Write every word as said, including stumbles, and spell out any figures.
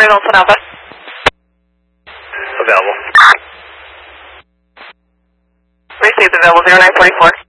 morning, Olson Alpha. Available. Received available zero nine forty-four.